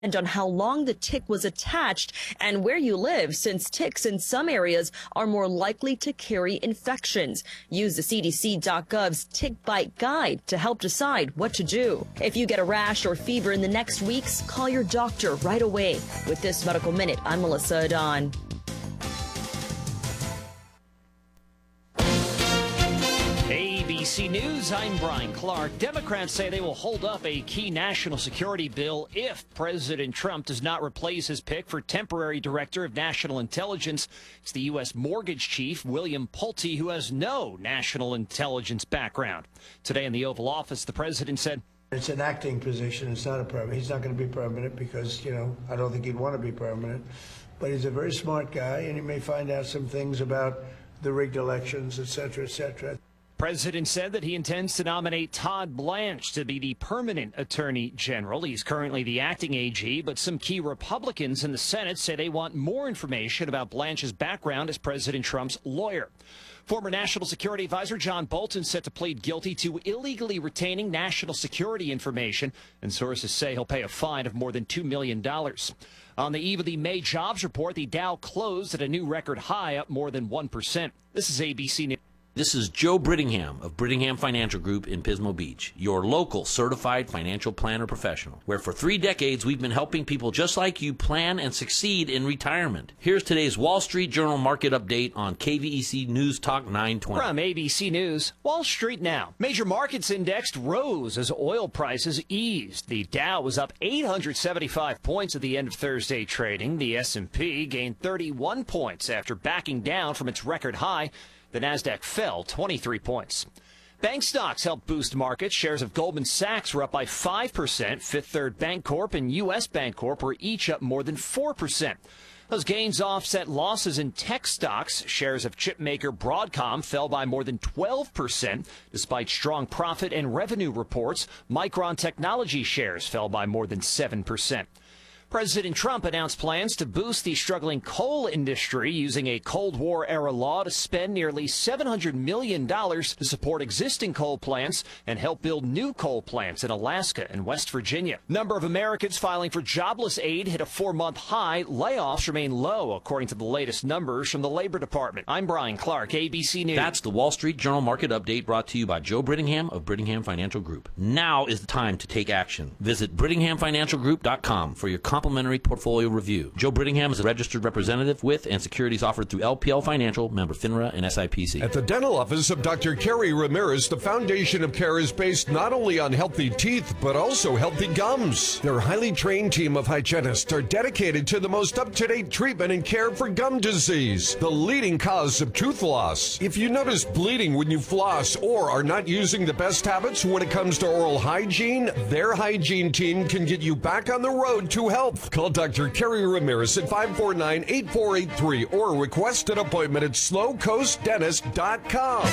and on how long the tick was attached and where you live, since ticks in some areas are more likely to carry infections. Use the CDC.gov's Tick Bite Guide to help decide what to do. If you get a rash or fever in the next weeks, call your doctor right away. With this Medical Minute, I'm Melissa Adon. ABC News, I'm Brian Clark. Democrats say they will hold up a key national security bill if President Trump does not replace his pick for temporary director of national intelligence. It's the U.S. mortgage chief, William Pulte, who has no national intelligence background. Today in the Oval Office, the president said, "It's an acting position. It's not a permanent. He's not going to be permanent because, I don't think he'd want to be permanent. But he's a very smart guy, and he may find out some things about the rigged elections, et cetera, et cetera." The president said that he intends to nominate Todd Blanche to be the permanent attorney general. He's currently the acting AG, but some key Republicans in the Senate say they want more information about Blanche's background as President Trump's lawyer. Former National Security Advisor John Bolton set to plead guilty to illegally retaining national security information, and sources say he'll pay a fine of more than $2 million. On the eve of the May jobs report, the Dow closed at a new record high, up more than 1%. This is ABC News. This is Joe Brittingham of Brittingham Financial Group in Pismo Beach, your local certified financial planner professional, where for 3 decades we've been helping people just like you plan and succeed in retirement. Here's today's Wall Street Journal market update on KVEC News Talk 920. From ABC News, Wall Street now. Major markets indexed rose as oil prices eased. The Dow was up 875 points at the end of Thursday trading. The S&P gained 31 points after backing down from its record high. The Nasdaq fell 23 points. Bank stocks helped boost markets. Shares of Goldman Sachs were up by 5%. Fifth Third Bancorp and U.S. Bancorp were each up more than 4%. Those gains offset losses in tech stocks. Shares of chipmaker Broadcom fell by more than 12%. Despite strong profit and revenue reports, Micron Technology shares fell by more than 7%. President Trump announced plans to boost the struggling coal industry using a Cold War-era law to spend nearly $700 million to support existing coal plants and help build new coal plants in Alaska and West Virginia. Number of Americans filing for jobless aid hit a 4-month high. Layoffs remain low, according to the latest numbers from the Labor Department. I'm Brian Clark, ABC News. That's the Wall Street Journal market update brought to you by Joe Brittingham of Brittingham Financial Group. Now is the time to take action. Visit BrittinghamFinancialGroup.com for your complimentary portfolio review. Joe Brittingham is a registered representative with and securities offered through LPL Financial, member FINRA and SIPC. At the dental office of Dr. Kerry Ramirez, the foundation of care is based not only on healthy teeth, but also healthy gums. Their highly trained team of hygienists are dedicated to the most up-to-date treatment and care for gum disease, the leading cause of tooth loss. If you notice bleeding when you floss or are not using the best habits when it comes to oral hygiene, their hygiene team can get you back on the road to health. Call Dr. Kerry Ramirez at 549-8483 or request an appointment at slowcoastdentist.com.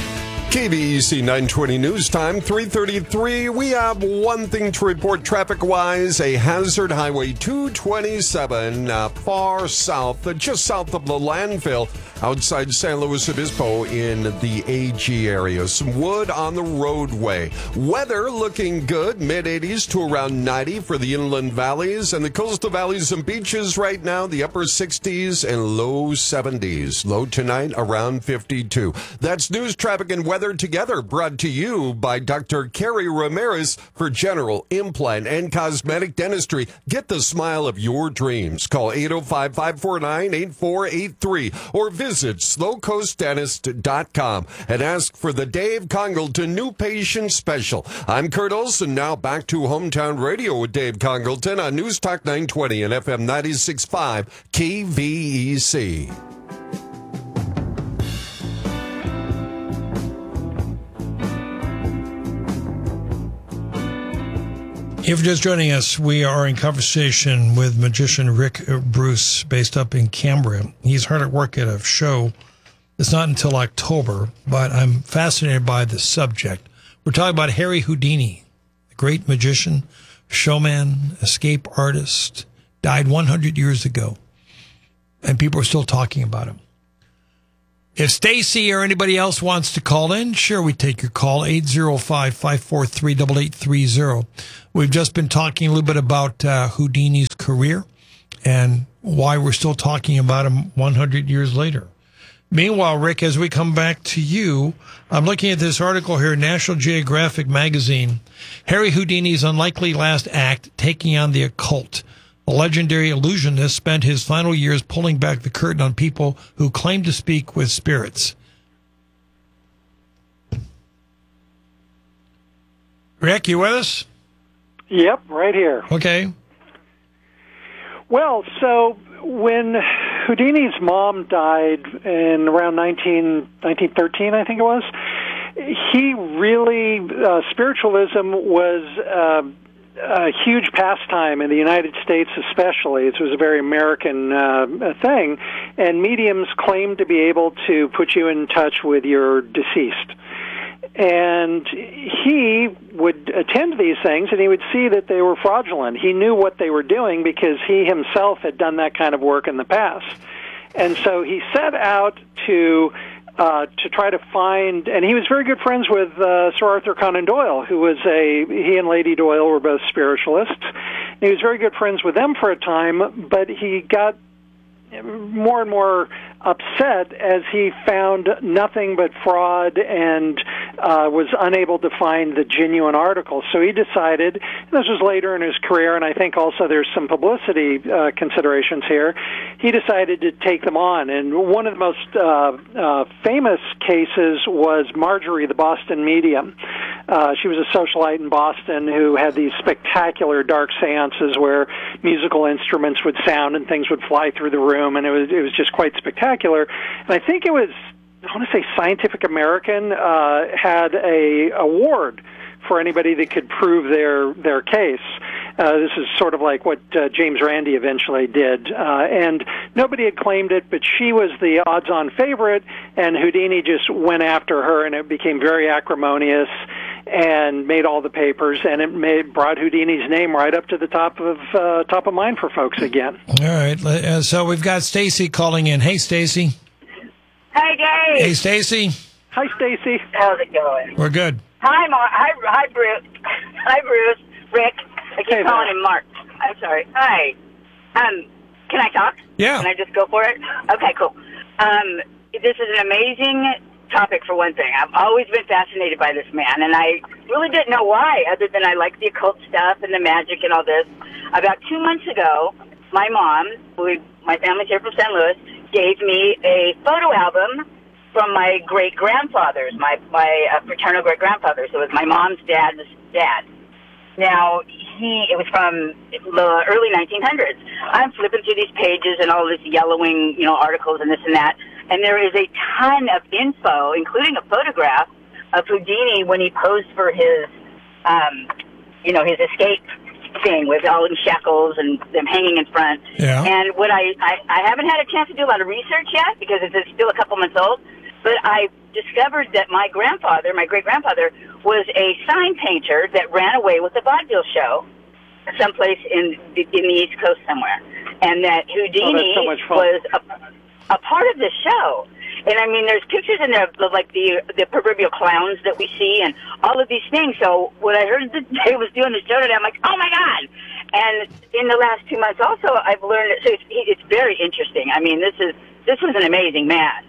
KVEC 920 News Time, 3:33. We have one thing to report traffic-wise. A hazard, Highway 227, far south, just south of the landfill, outside San Luis Obispo in the AG area. Some wood on the roadway. Weather looking good, mid-80s to around 90 for the inland valleys and the coastal valleys and beaches right now, the upper 60s and low 70s. Low tonight around 52. That's news, traffic, and weather together, brought to you by Dr. Kerry Ramirez for general, implant, and cosmetic dentistry. Get the smile of your dreams. Call 805-549-8483 or visit slowcoastdentist.com and ask for the Dave Congleton New Patient Special. I'm Kurt Olson. Now back to Hometown Radio with Dave Congleton on News Talk 920 and FM 96.5 KVEC. If you're just joining us, we are in conversation with magician Rick Bruce, based up in Cambria. He's hard at work at a show. It's not until October, but I'm fascinated by the subject. We're talking about Harry Houdini, the great magician, showman, escape artist, died 100 years ago, and people are still talking about him. If Stacy or anybody else wants to call in, sure, we take your call, 805-543-8830. We've just been talking a little bit about Houdini's career and why we're still talking about him 100 years later. Meanwhile, Rick, as we come back to you, I'm looking at this article here, National Geographic magazine. Harry Houdini's unlikely last act, taking on the occult. The legendary illusionist spent his final years pulling back the curtain on people who claim to speak with spirits. Rick, you with us? Yep, right here. Okay. Well, so when Houdini's mom died in around 1913, I think it was, he really, spiritualism was a huge pastime in the United States especially. It was a very American thing, and mediums claimed to be able to put you in touch with your deceased. And he would attend these things, and he would see that they were fraudulent. He knew what they were doing because he himself had done that kind of work in the past. And so he set out to try to find, and he was very good friends with Sir Arthur Conan Doyle, who was he and Lady Doyle were both spiritualists. And he was very good friends with them for a time, but he got more and more upset as he found nothing but fraud and was unable to find the genuine articles. So he decided, and this was later in his career, and I think also there's some publicity considerations here, he decided to take them on. And one of the most famous cases was Marjorie, the Boston medium. She was a socialite in Boston who had these spectacular dark seances where musical instruments would sound and things would fly through the room, and it was just quite spectacular. And I think it was, I want to say Scientific American had a award for anybody that could prove their case. This is sort of like what James Randi eventually did. And nobody had claimed it, but she was the odds-on favorite, and Houdini just went after her, and it became very acrimonious and made all the papers, and it brought Houdini's name right up to the top of mind for folks again. All right. So we've got Stacy calling in. Hey, Stacy. Hi, Dave. Hey, Stacy. Hi, Stacy. How's it going? We're good. Hi, Mark. Hi, Bruce. Hi, Bruce. Rick. I keep calling him Mark. I'm sorry. Hi. Can I talk? Yeah. Can I just go for it? Okay, cool. This is an amazing topic for one thing. I've always been fascinated by this man, and I really didn't know why, other than I like the occult stuff and the magic and all this. About 2 months ago, my mom, my family's here from St. Louis, gave me a photo album from my great-grandfathers, my fraternal great-grandfathers. It was my mom's dad's dad. Now, it was from the early 1900s. I'm flipping through these pages and all this yellowing, articles and this and that, and there is a ton of info, including a photograph of Houdini when he posed for his, his escape thing with all in shackles and them hanging in front. Yeah. And what I haven't had a chance to do a lot of research yet because it's still a couple months old, but I discovered that my great-grandfather, was a sign painter that ran away with a vaudeville show someplace in the East Coast somewhere. And that Houdini was a part of the show. And, I mean, there's pictures in there of, like, the proverbial clowns that we see and all of these things. So when I heard that they was doing the show today, I'm like, oh, my God. And in the last 2 months also, I've learned – so it's very interesting. I mean, this was an amazing man.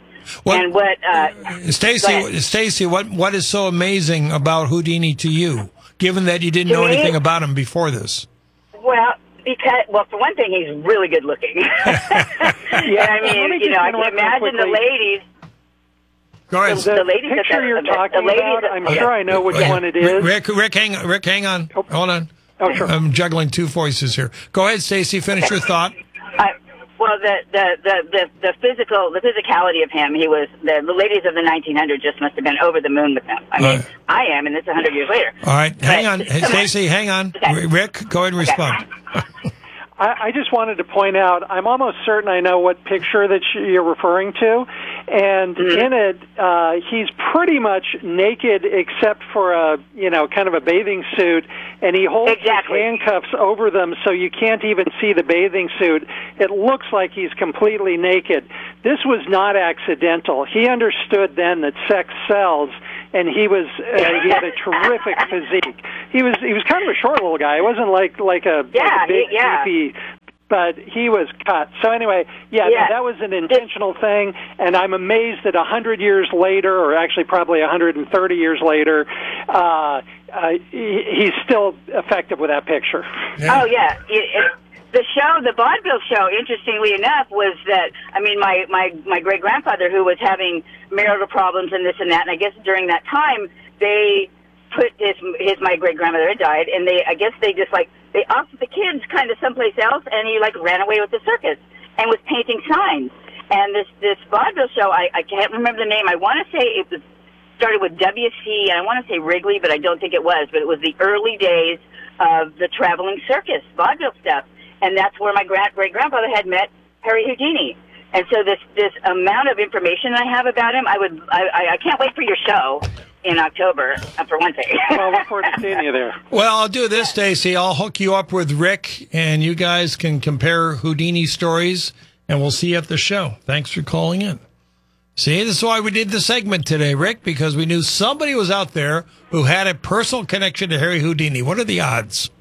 Stacy, what is so amazing about Houdini to you, given that you didn't know anything about him before this? Well, for one thing, he's really good looking. Yeah, I mean, I can imagine the ladies. Go ahead. The picture you're talking about, I'm sure I know which one it is. Rick, hang on. Oh. Hold on. Oh, sure. I'm juggling two voices here. Go ahead, Stacy. Finish your thought. Well, the physicality of him, the ladies of the 1900s just must have been over the moon with him. I mean, I am, and it's 100 years later. All right, hang on. Hey, Stacy, hang on. Okay. Rick, go ahead and respond. I just wanted to point out, I'm almost certain I know what picture that you're referring to, and in it, he's pretty much naked except for kind of a bathing suit, and he holds his handcuffs over them so you can't even see the bathing suit. It looks like he's completely naked. this was not accidental. He understood then that sex sells, and he had a terrific physique. He was kind of a short little guy. He wasn't like a big beefy, but he was cut. So anyway, that was an intentional thing, and I'm amazed that 100 years later, or actually probably 130 years later, he's still effective with that picture. Yeah. Oh yeah. The show, the vaudeville show, interestingly enough, was that, I mean, my great-grandfather, who was having marital problems and this and that, and I guess during that time, they put my great-grandmother had died, and they just, like, they offed the kids kind of someplace else, and he, like, ran away with the circus and was painting signs. And this vaudeville show, I can't remember the name. I want to say it was started with WC, and I want to say Wrigley, but I don't think it was. But it was the early days of the traveling circus, vaudeville stuff. And that's where my great-grandfather had met Harry Houdini. And so this amount of information I have about him, I can't wait for your show in October, for one thing. Well, look forward to seeing you there. Well, I'll do this, Stacy. I'll hook you up with Rick, and you guys can compare Houdini stories, and we'll see you at the show. Thanks for calling in. See, this is why we did the segment today, Rick, because we knew somebody was out there who had a personal connection to Harry Houdini. What are the odds?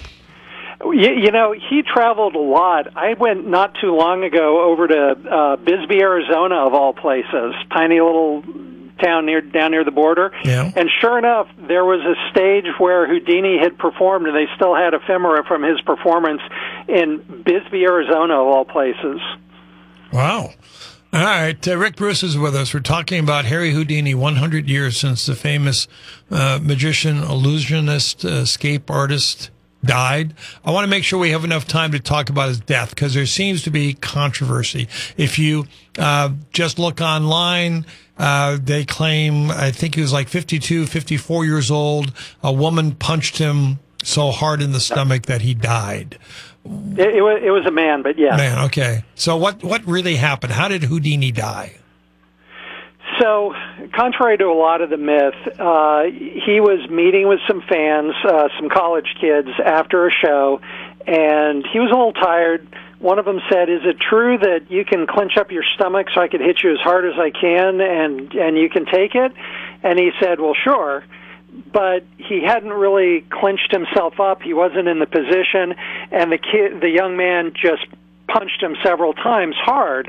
You know, he traveled a lot. I went not too long ago over to Bisbee, Arizona, of all places, tiny little town down near the border. Yeah. And sure enough, there was a stage where Houdini had performed, and they still had ephemera from his performance in Bisbee, Arizona, of all places. Wow. All right, Rick Bruce is with us. We're talking about Harry Houdini, 100 years since the famous magician, illusionist, escape artist died. I want to make sure we have enough time to talk about his death because there seems to be controversy. If you just look online, they claim, I think he was like 52, 54 years old. A woman punched him so hard in the stomach that he died. It was a man, but yeah. Man, okay. So what really happened? How did Houdini die? So, contrary to a lot of the myth, he was meeting with some fans, some college kids, after a show, and he was a little tired. One of them said, "Is it true that you can clench up your stomach so I could hit you as hard as I can, and you can take it?" And he said, "Well, sure." But he hadn't really clenched himself up. He wasn't in the position, and the young man just punched him several times hard.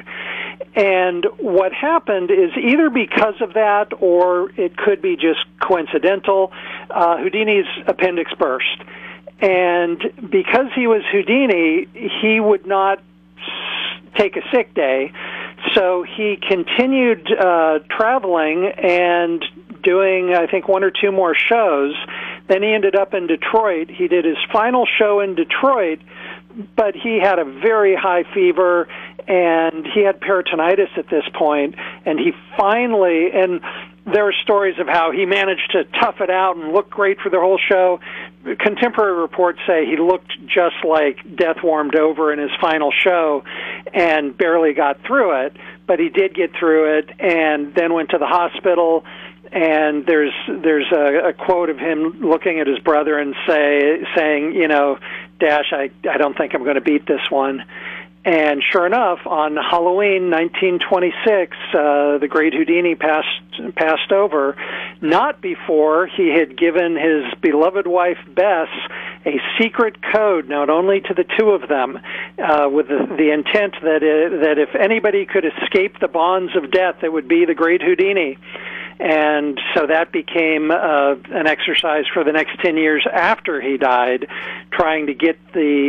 And what happened is either because of that or it could be just coincidental, Houdini's appendix burst. And because he was Houdini, he would not take a sick day. So he continued traveling and doing, I think, one or two more shows. Then he ended up in Detroit. He did his final show in Detroit, but he had a very high fever, and he had peritonitis at this point, and he finally, and there are stories of how he managed to tough it out and look great for the whole show. Contemporary reports say he looked just like death warmed over in his final show and barely got through it, but he did get through it and then went to the hospital. And there's a quote of him looking at his brother and saying, you know, Dash, I don't think I'm going to beat this one. And sure enough, on Halloween 1926, the great Houdini passed over, not before he had given his beloved wife Bess a secret code, not only to the two of them, with the intent that if anybody could escape the bonds of death, it would be the great Houdini. And so that became an exercise for the next 10 years after he died, trying to get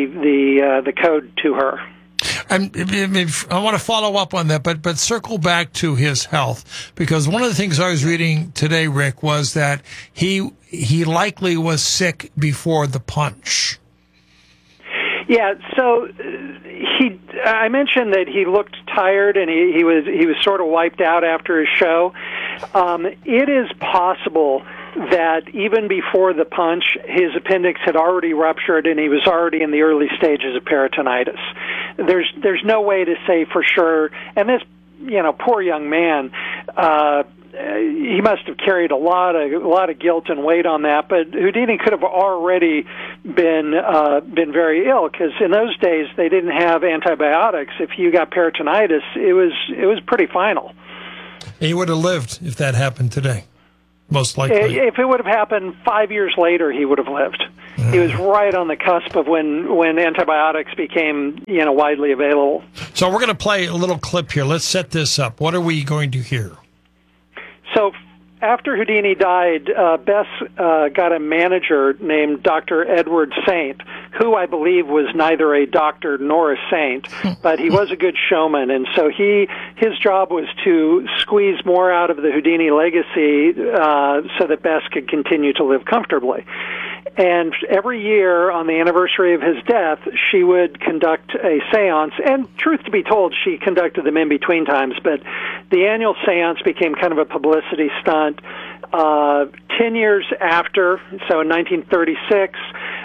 the code to her. I want to follow up on that, but circle back to his health, because one of the things I was reading today, Rick, was that he likely was sick before the punch. Yeah, so I mentioned that he looked tired and he was sort of wiped out after his show. It is possible that even before the punch, his appendix had already ruptured and he was already in the early stages of peritonitis. There's no way to say for sure. And this, poor young man, he must have carried a lot of guilt and weight on that. But Houdini could have already been very ill, because in those days they didn't have antibiotics. If you got peritonitis, it was pretty final. He would have lived if that happened today, most likely. If it would have happened 5 years later, he would have lived. He was right on the cusp of when antibiotics became widely available. So we're going to play a little clip here. Let's set this up. What are we going to hear? So after Houdini died, Bess got a manager named Dr. Edward Saint, who I believe was neither a doctor nor a saint, but he was a good showman. And so his job was to squeeze more out of the Houdini legacy so that Bess could continue to live comfortably. And every year on the anniversary of his death, she would conduct a seance. And truth to be told, she conducted them in between times. But the annual seance became kind of a publicity stunt. 10 years after, so in 1936,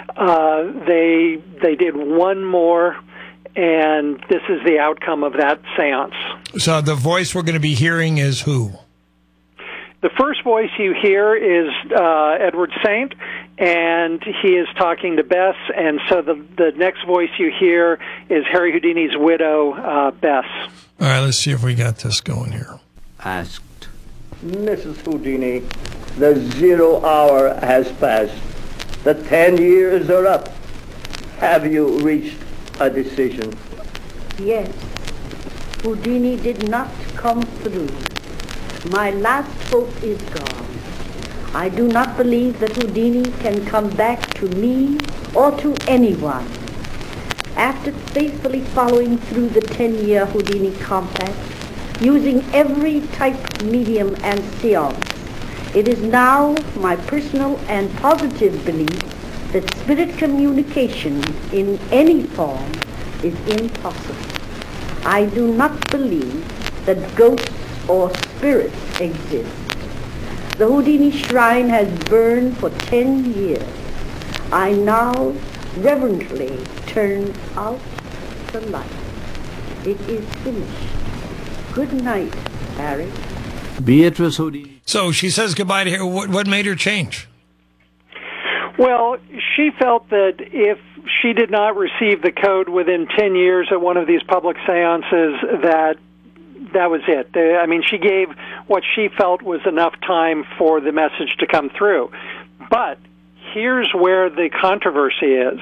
they did one more. And this is the outcome of that seance. So the voice we're going to be hearing is who? The first voice you hear is Edward Saint, and he is talking to Bess. And so the next voice you hear is Harry Houdini's widow, Bess. All right, let's see if we got this going here. Asked, Mrs. Houdini, the 0 hour has passed. The 10 years are up. Have you reached a decision? Yes. Houdini did not come through. My last hope is gone. I do not believe that Houdini can come back to me or to anyone. After faithfully following through the 10-year Houdini compact, using every type, medium, and seance, it is now my personal and positive belief that spirit communication in any form is impossible. I do not believe that ghosts or spirits exist. The Houdini shrine has burned for 10 years. I now reverently turn out the light. It is finished. Good night, Harry. Beatrice Houdini. So she says goodbye to her. What made her change? Well, she felt that if she did not receive the code within 10 years at one of these public seances, that was it. I mean, she gave what she felt was enough time for the message to come through. But here's where the controversy is.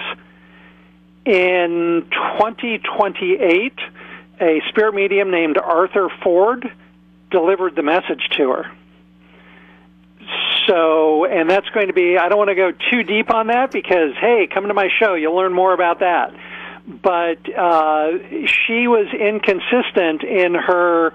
In 2028, a spirit medium named Arthur Ford delivered the message to her. So, and that's going to be, I don't want to go too deep on that because, hey, come to my show, you'll learn more about that. But she was inconsistent in her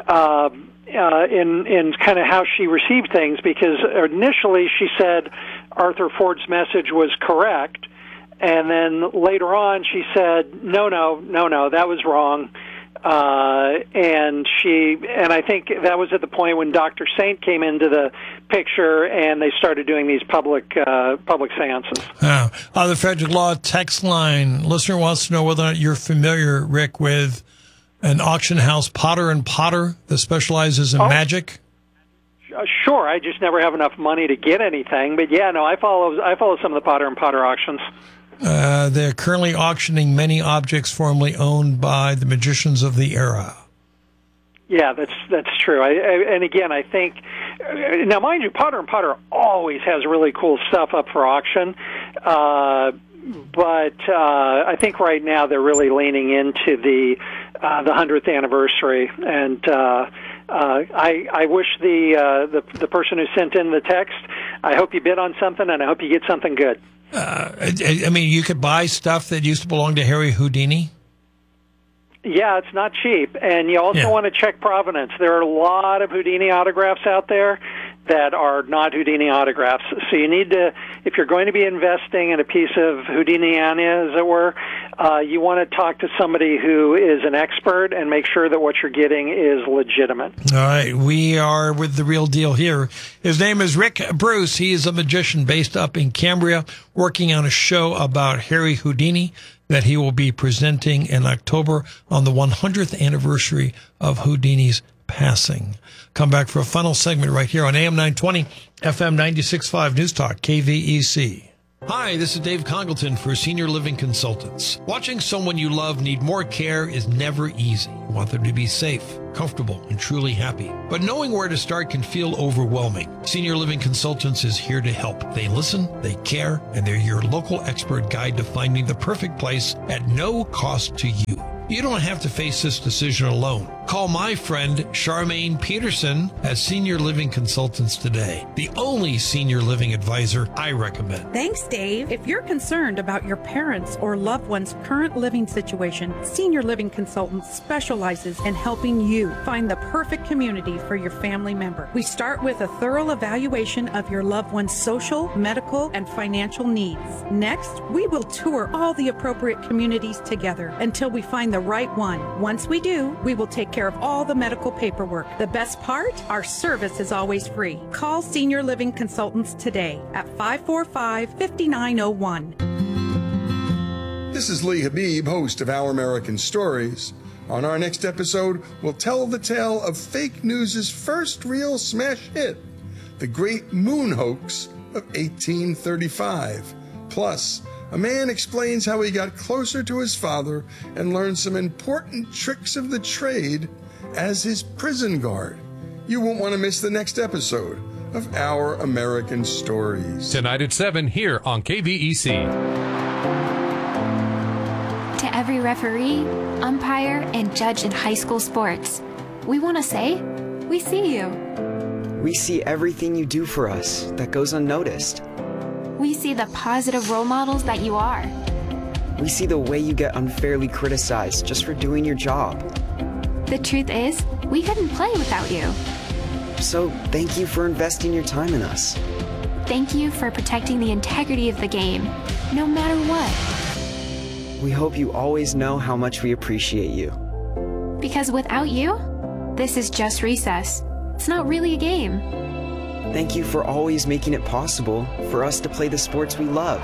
in kind of how she received things, because initially she said Arthur Ford's message was correct, and then later on she said no, that was wrong. And I think that was at the point when Dr. Saint came into the picture and they started doing these public seances. The Frederick Law text line listener wants to know whether or not you're familiar, Rick, with an auction house, Potter and Potter, that specializes in magic. Sure, I just never have enough money to get anything, but yeah, no, I follow some of the Potter and Potter auctions. They're currently auctioning many objects formerly owned by the magicians of the era. Yeah, that's true. And again, I think, now mind you, Potter and Potter always has really cool stuff up for auction, but I think right now they're really leaning into the 100th anniversary, and I wish the person who sent in the text, I hope you bid on something, and I hope you get something good. I mean, you could buy stuff that used to belong to Harry Houdini? Yeah, it's not cheap. And you also want to check provenance. There are a lot of Houdini autographs out there that are not Houdini autographs. So you need to, if you're going to be investing in a piece of Houdiniana, as it were, you want to talk to somebody who is an expert and make sure that what you're getting is legitimate. All right. We are with the real deal here. His name is Rick Bruce. He is a magician based up in Cambria, working on a show about Harry Houdini that he will be presenting in October on the 100th anniversary of Houdini's passing. Come back for a final segment right here on AM 920, FM 96.5 News Talk, KVEC. Hi, this is Dave Congleton for Senior Living Consultants. Watching someone you love need more care is never easy. You want them to be safe, comfortable, and truly happy. But knowing where to start can feel overwhelming. Senior Living Consultants is here to help. They listen, they care, and they're your local expert guide to finding the perfect place at no cost to you. You don't have to face this decision alone. Call my friend Charmaine Peterson at Senior Living Consultants today, the only senior living advisor I recommend. Thanks, Dave. If you're concerned about your parents' or loved one's current living situation, Senior Living Consultants specializes in helping you find the perfect community for your family member. We start with a thorough evaluation of your loved one's social, medical, and financial needs. Next, we will tour all the appropriate communities together until we find the right one. Once we do, we will take care of all the medical paperwork. The best part? Our service is always free. Call Senior Living Consultants today at 545-5901. This is Lee Habib, host of Our American Stories. On our next episode, we'll tell the tale of fake news' first real smash hit, the Great Moon Hoax of 1835. Plus, a man explains how he got closer to his father and learned some important tricks of the trade as his prison guard. You won't want to miss the next episode of Our American Stories. Tonight at 7 here on KVEC. To every referee, umpire, and judge in high school sports, we want to say, we see you. We see everything you do for us that goes unnoticed. We see the positive role models that you are. We see the way you get unfairly criticized just for doing your job. The truth is, we couldn't play without you. So thank you for investing your time in us. Thank you for protecting the integrity of the game, no matter what. We hope you always know how much we appreciate you. Because without you, this is just recess. It's not really a game. Thank you for always making it possible for us to play the sports we love.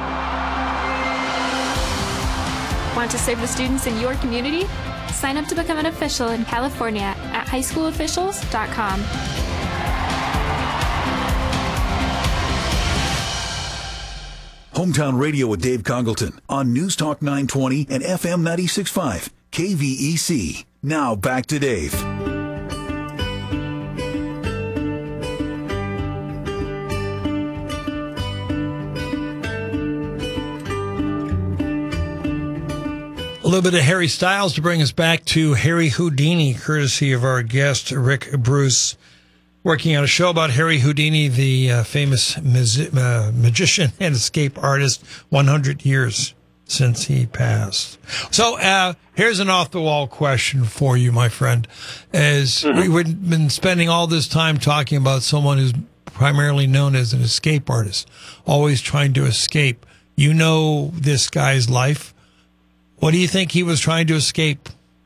Want to serve the students in your community? Sign up to become an official in California at highschoolofficials.com. Hometown Radio with Dave Congleton on News Talk 920 and FM 96.5, KVEC. Now back to Dave. A little bit of Harry Styles to bring us back to Harry Houdini, courtesy of our guest, Rick Bruce, working on a show about Harry Houdini, the famous magician and escape artist, 100 years since he passed. So here's an off-the-wall question for you, my friend. As we've been spending all this time talking about someone who's primarily known as an escape artist, always trying to escape. You know this guy's life. What do you think he was trying to escape?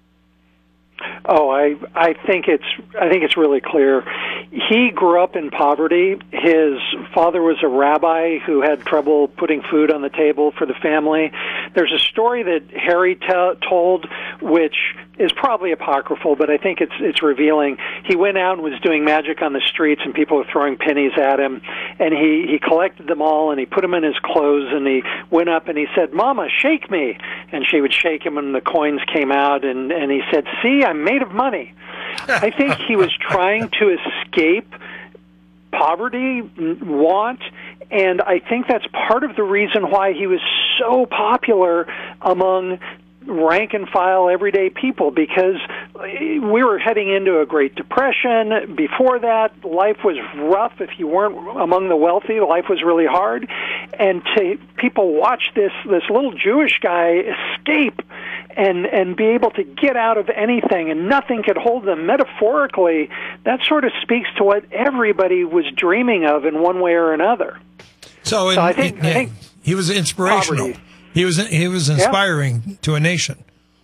Oh, I think it's really clear. He grew up in poverty. His father was a rabbi who had trouble putting food on the table for the family. There's a story that Harry told, which is probably apocryphal, but I think it's revealing. He went out and was doing magic on the streets, and people were throwing pennies at him, and he collected them all, and he put them in his clothes, and he went up and he said, "Mama, shake me," and she would shake him, and the coins came out, and he said, "See, I'm made of money." I think he was trying to escape poverty, want, and I think that's part of the reason why he was so popular among rank-and-file everyday people, because we were heading into a Great Depression. Before that, life was rough. If you weren't among the wealthy, life was really hard. And to people watch this little Jewish guy escape and be able to get out of anything, and nothing could hold them, metaphorically, that sort of speaks to what everybody was dreaming of in one way or another. So I think he was inspirational. Poverty. He was inspiring to a nation.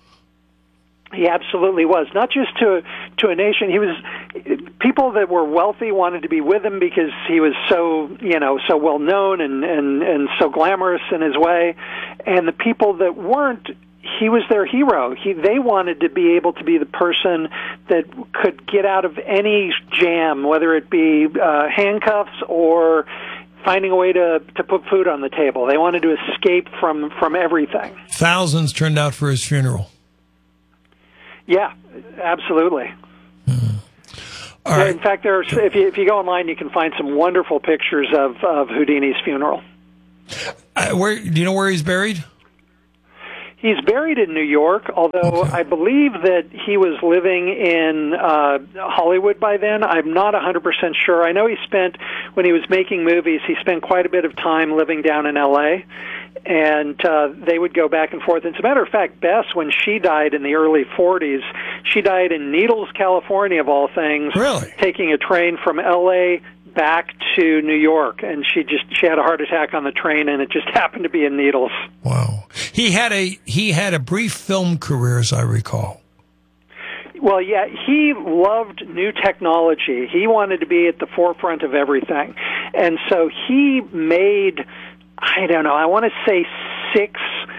He absolutely was. Not just to a nation. He was, people that were wealthy wanted to be with him because he was so well known and so glamorous in his way. And the people that weren't, he was their hero. They wanted to be able to be the person that could get out of any jam, whether it be handcuffs or finding a way to put food on the table. They wanted to escape from everything. Thousands turned out for his funeral. Yeah, absolutely. All right. In fact, if you go online, you can find some wonderful pictures of Houdini's funeral. Do you know where he's buried? He's buried in New York, although I believe that he was living in Hollywood by then. I'm not 100% sure. I know when he was making movies, he spent quite a bit of time living down in L.A., and they would go back and forth. As a matter of fact, Bess, when she died in the early 40s, she died in Needles, California, of all things, taking a train from L.A. back to New York, and she had a heart attack on the train, and it just happened to be in Needles. Wow. He had a brief film career, as I recall. Well, yeah, he loved new technology. He wanted to be at the forefront of everything. And so he made, I don't know, I want to say six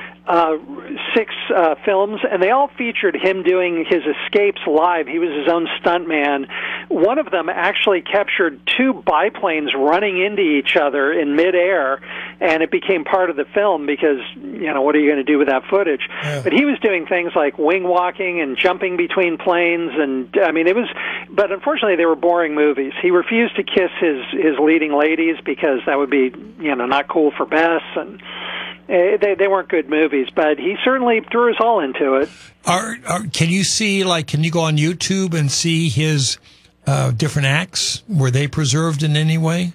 films, and they all featured him doing his escapes live. He was his own stuntman. One of them actually captured two biplanes running into each other in midair, and it became part of the film because, what are you going to do with that footage? Yeah. But he was doing things like wing walking and jumping between planes, and but unfortunately they were boring movies. He refused to kiss his leading ladies because that would be, not cool for Bess, and they weren't good movies, but he certainly threw his all into it. Can you go on YouTube and see his different acts? Were they preserved in any way?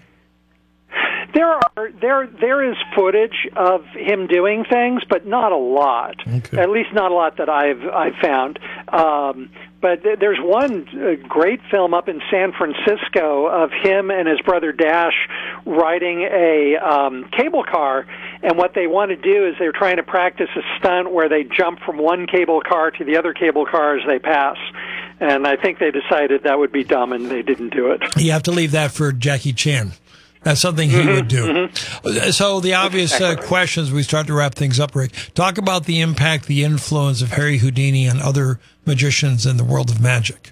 There is footage of him doing things, but not a lot. Okay. At least not a lot that I've found. But there's one great film up in San Francisco of him and his brother Dash riding a cable car, and what they want to do is they're trying to practice a stunt where they jump from one cable car to the other cable car as they pass. And I think they decided that would be dumb, and they didn't do it. You have to leave that for Jackie Chan. That's something he would do. Mm-hmm. So the obvious questions, we start to wrap things up, Rick. Talk about the impact, the influence of Harry Houdini on other magicians in the world of magic.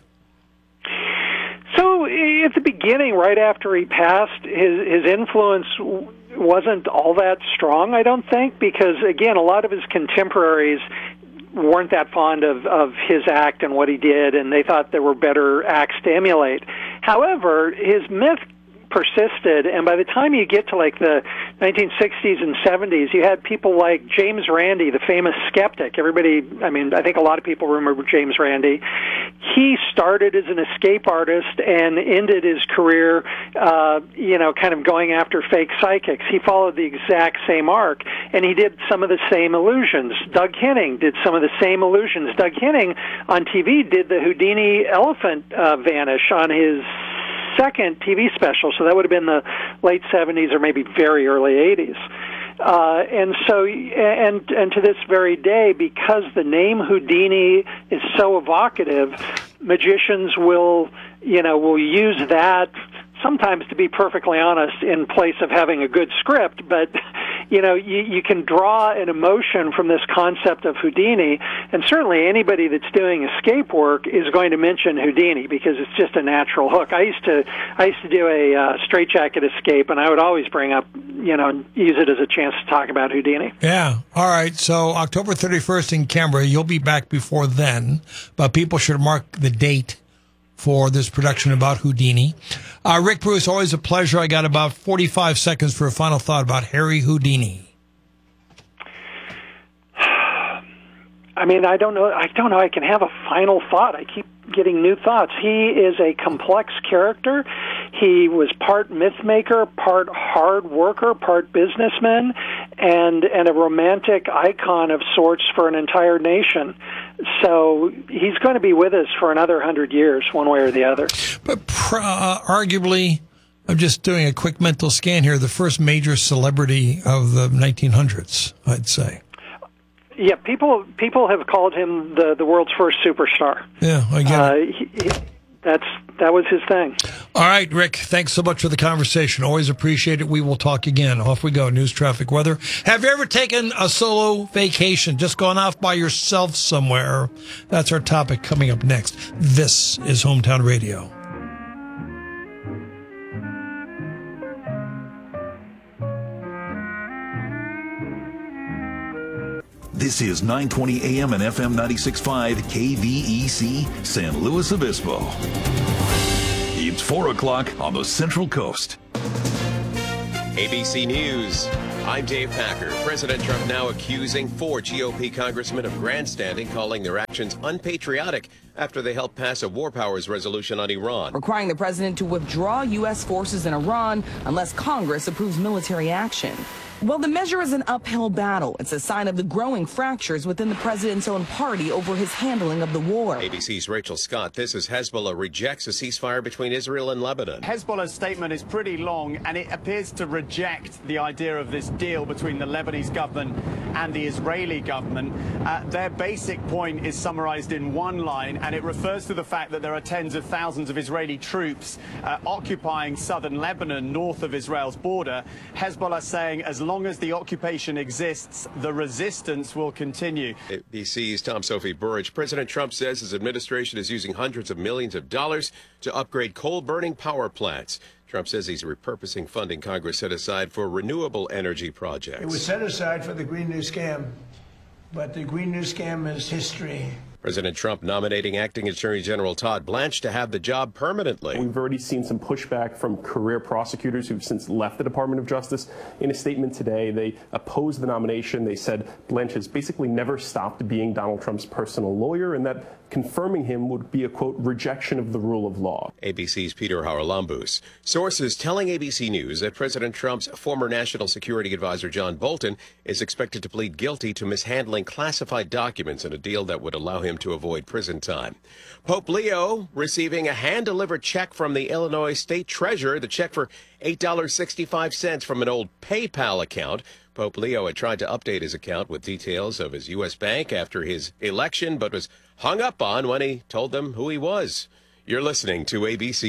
So at the beginning, right after he passed, his influence wasn't all that strong, I don't think, because, again, a lot of his contemporaries weren't that fond of his act and what he did, and they thought there were better acts to emulate. However, his myth persisted, and by the time you get to like the 1960s and 70s, you had people like James Randi, the famous skeptic. I think a lot of people remember James Randi. He started as an escape artist and ended his career, kind of going after fake psychics. He followed the exact same arc, and he did some of the same illusions. Doug Henning did some of the same illusions. Doug Henning on TV did the Houdini elephant vanish on his second TV special, so that would have been the late 70s or maybe very early 80s. And to this very day, because the name Houdini is so evocative, magicians will use that, sometimes, to be perfectly honest, in place of having a good script. But you can draw an emotion from this concept of Houdini, and certainly anybody that's doing escape work is going to mention Houdini because it's just a natural hook. I used to do a straitjacket escape, and I would always bring up, use it as a chance to talk about Houdini. Yeah. All right. So October 31st in Canberra, you'll be back before then, but people should mark the date for this production about Houdini. Rick Bruce, always a pleasure. I got about 45 seconds for a final thought about Harry Houdini. I don't know. I can have a final thought. I keep getting new thoughts. He is a complex character. He was part myth maker, part hard worker, part businessman, and a romantic icon of sorts for an entire nation. So he's going to be with us for another 100 years, one way or the other. But arguably, I'm just doing a quick mental scan here, the first major celebrity of the 1900s, I'd say. Yeah, people have called him the world's first superstar. Yeah, I get it. That was his thing. All right, Rick, thanks so much for the conversation. Always appreciate it. We will talk again. Off we go. News, traffic, weather. Have you ever taken a solo vacation, just gone off by yourself somewhere? That's our topic coming up next. This is Hometown Radio. This is 920 AM and FM 96.5 KVEC, San Luis Obispo. It's 4 o'clock on the Central Coast. ABC News. I'm Dave Packer. President Trump now accusing 4 GOP congressmen of grandstanding, calling their actions unpatriotic after they helped pass a war powers resolution on Iran. Requiring the president to withdraw U.S. forces in Iran unless Congress approves military action. Well, the measure is an uphill battle. It's a sign of the growing fractures within the president's own party over his handling of the war. ABC's Rachel Scott. This is Hezbollah rejects a ceasefire between Israel and Lebanon. Hezbollah's statement is pretty long, and it appears to reject the idea of this deal between the Lebanese government and the Israeli government. Their basic point is summarized in one line, and it refers to the fact that there are tens of thousands of Israeli troops occupying southern Lebanon, north of Israel's border. Hezbollah saying as long as the occupation exists, the resistance will continue. ABC's Tom Sophie Burridge. President Trump says his administration is using hundreds of millions of dollars to upgrade coal-burning power plants. Trump says he's repurposing funding Congress set aside for renewable energy projects. It was set aside for the Green New Scam, but the Green New Scam is history. President Trump nominating Acting Attorney General Todd Blanche to have the job permanently. We've already seen some pushback from career prosecutors who've since left the Department of Justice. In a statement today, they opposed the nomination. They said Blanche has basically never stopped being Donald Trump's personal lawyer, and that confirming him would be a, quote, rejection of the rule of law. ABC's Peter Haralambous. Sources telling ABC News that President Trump's former National Security Advisor John Bolton is expected to plead guilty to mishandling classified documents in a deal that would allow him to avoid prison time. Pope Leo receiving a hand-delivered check from the Illinois State Treasurer, the check for $8.65 from an old PayPal account. Pope Leo had tried to update his account with details of his U.S. bank after his election, but was hung up on when he told them who he was. You're listening to ABC